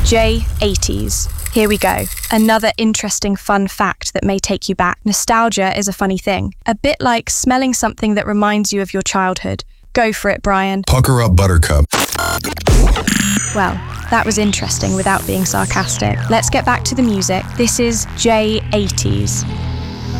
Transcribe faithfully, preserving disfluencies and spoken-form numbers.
J eighties. Here we go. Another interesting fun fact that may take you back. Nostalgia is a funny thing. A bit like smelling something that reminds you of your childhood. Go for it, Brian. Pucker up, Buttercup. Well, that was interesting without being sarcastic. Let's get back to the music. This is J eighties.